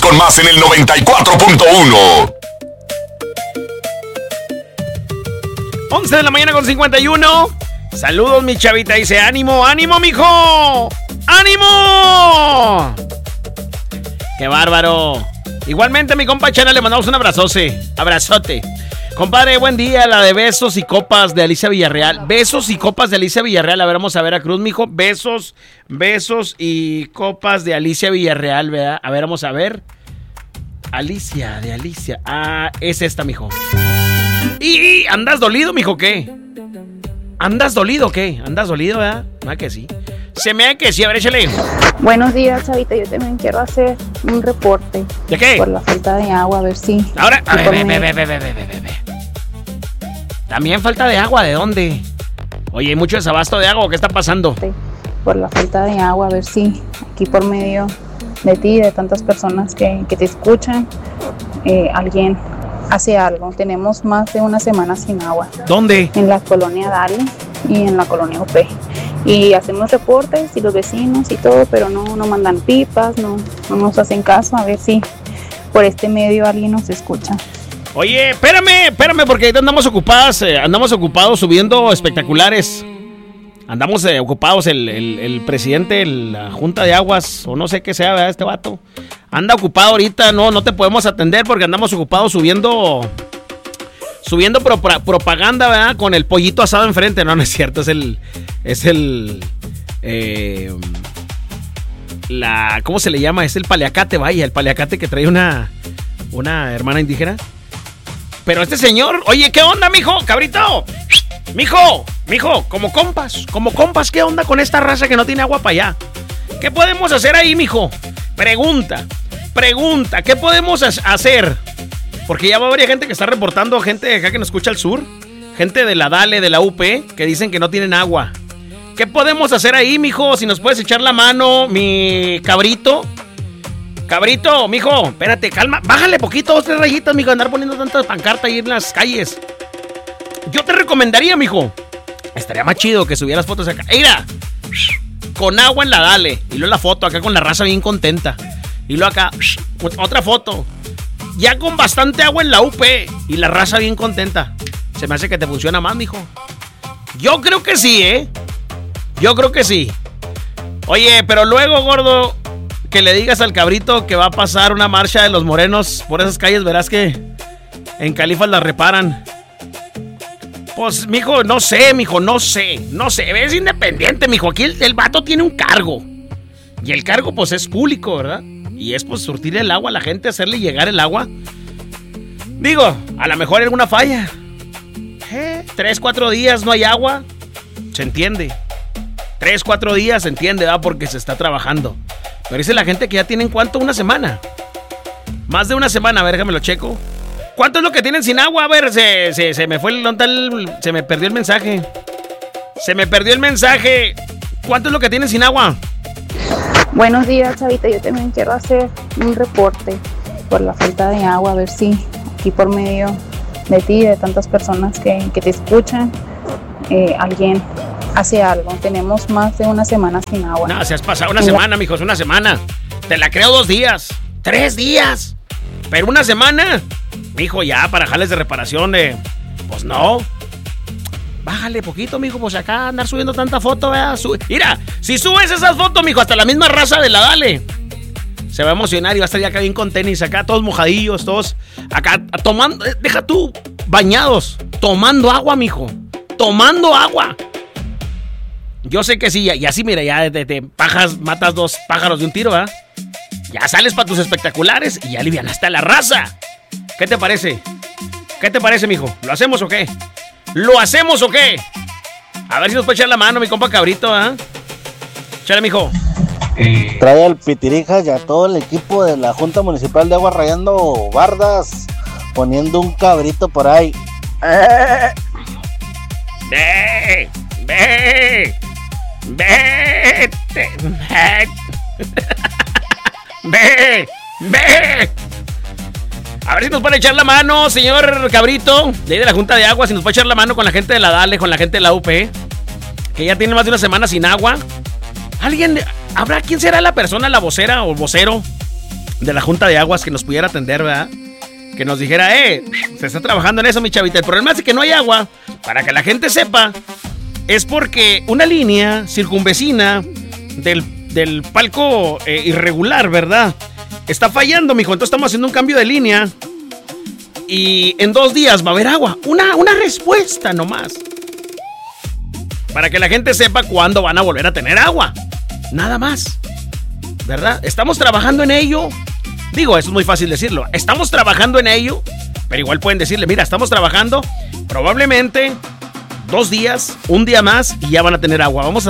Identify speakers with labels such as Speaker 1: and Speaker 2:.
Speaker 1: con más en el 94.1.
Speaker 2: 11 de la mañana con 51. Saludos, mi chavita. Dice, ánimo, ánimo, mijo. ¡Ánimo! ¡Qué bárbaro! Igualmente, mi compa Chana, le mandamos un abrazote. Compadre, buen día. La de besos y copas de Alicia Villarreal. Besos y copas de Alicia Villarreal. A ver, vamos a ver a Cruz, mijo. Besos y copas de Alicia Villarreal, ¿verdad? A ver, vamos a ver. Alicia. Ah, es esta, mijo. ¿Y andas dolido, mijo, qué? ¿Andas dolido o qué? ¿Andas dolido, verdad? ¿No que sí? Se me da que sí, a ver, échale.
Speaker 3: Buenos días, chavita. Yo también quiero hacer un reporte.
Speaker 2: ¿De qué?
Speaker 3: Por la falta de agua, a ver si...
Speaker 2: Ahora, a ver. ¿También falta de agua? ¿De dónde? Oye, ¿hay mucho desabasto de agua? ¿Qué está pasando?
Speaker 3: Por la falta de agua, a ver si aquí por medio de ti y de tantas personas que te escuchan, alguien hace algo. Tenemos más de una semana sin agua.
Speaker 2: ¿Dónde?
Speaker 3: En la colonia Dale y en la colonia UP. Y hacemos reportes y los vecinos y todo, pero no mandan pipas, no nos hacen caso. A ver si por este medio alguien nos escucha.
Speaker 2: Oye, espérame, porque ahorita andamos ocupados subiendo espectaculares. Andamos ocupados, el presidente de la Junta de Aguas, o no sé qué sea, ¿verdad? Este vato anda ocupado ahorita, no te podemos atender porque andamos ocupados subiendo propaganda, ¿verdad? Con el pollito asado enfrente. No es cierto, ¿cómo se le llama? Es el paliacate, vaya, el paliacate que trae una hermana indígena. Pero este señor, oye, ¿qué onda, mijo? Cabrito, mijo, como compas, ¿qué onda con esta raza que no tiene agua para allá? ¿Qué podemos hacer ahí, mijo? Pregunta, ¿qué podemos hacer? Porque ya va a haber gente que está reportando, gente de acá que nos escucha al sur, gente de la Dale, de la UP, que dicen que no tienen agua. ¿Qué podemos hacer ahí, mijo? Si nos puedes echar la mano, mi cabrito. Cabrito, mijo, espérate, calma. Bájale poquito, 2, 3 rayitas, mijo, andar poniendo tantas pancartas ahí en las calles. Yo te recomendaría, mijo, estaría más chido que subieras fotos acá. Mira, con agua en la Dale. Y luego la foto acá con la raza bien contenta. Y luego acá, otra foto. Ya con bastante agua en la UP y la raza bien contenta. Se me hace que te funciona más, mijo. Yo creo que sí, ¿eh? Yo creo que sí. Oye, pero luego, gordo, que le digas al cabrito que va a pasar una marcha de los morenos por esas calles, verás que en Califas la reparan. Pues, mijo, no sé. Es independiente, mijo. Aquí el vato tiene un cargo. Y el cargo, pues, es público, ¿verdad? Y es, pues, surtir el agua a la gente, hacerle llegar el agua. Digo, a lo mejor hay alguna falla. 3, 4 días no hay agua. Se entiende. 3, 4 días se entiende, ¿verdad? Porque se está trabajando. Pero dice la gente que ya tienen, ¿cuánto? Una semana. Más de una semana, a ver, déjame lo checo. ¿Cuánto es lo que tienen sin agua? A ver, se me fue se me perdió el mensaje. ¿Cuánto es lo que tienen sin agua?
Speaker 3: Buenos días, chavita. Yo también quiero hacer un reporte por la falta de agua, a ver si aquí por medio de ti y de tantas personas que te escuchan, alguien hace algo. Tenemos más de una semana sin agua.
Speaker 2: No, se has pasado una semana, mijo, es una semana. Te la creo 2 días, 3 días. Pero una semana, mijo, ya para jales de reparación pues no. Bájale poquito, mijo, pues acá andar subiendo tanta foto, ¿verdad? Mira, si subes esas fotos, mijo, hasta la misma raza de la Dale se va a emocionar y va a estar ya acá bien con tenis, acá todos mojadillos, todos acá tomando, deja tú, bañados, tomando agua, mijo, tomando agua. Yo sé que sí, y así, mira, ya te matas 2 pájaros de un tiro, ¿verdad? Ya sales para tus espectaculares y ya alivianaste a la raza. ¿Qué te parece? Mijo? ¿Lo hacemos o qué? A ver si nos puede echar la mano, mi compa cabrito, ¿ah? Échale, mijo.
Speaker 4: Trae al Pitirijas y a todo el equipo de la Junta Municipal de Agua rayando bardas, poniendo un cabrito por ahí.
Speaker 2: Ve. A ver si nos puede echar la mano, señor cabrito, de ahí de la Junta de Agua, si nos puede echar la mano con la gente de la Dale, con la gente de la UP, que ya tiene más de una semana sin agua. ¿Habrá quién será la persona, la vocera o el vocero de la Junta de Aguas que nos pudiera atender, ¿verdad? Que nos dijera, se está trabajando en eso, mi chavita. El problema es que no hay agua. Para que la gente sepa, es porque una línea circunvecina del palco irregular, ¿verdad? Está fallando, mijo. Entonces estamos haciendo un cambio de línea. Y en 2 días va a haber agua. Una respuesta nomás. Para que la gente sepa cuándo van a volver a tener agua. Nada más. ¿Verdad? Estamos trabajando en ello. Digo, eso es muy fácil decirlo. Estamos trabajando en ello. Pero igual pueden decirle, mira, estamos trabajando. Probablemente 2 días, un día más y ya van a tener agua. Vamos a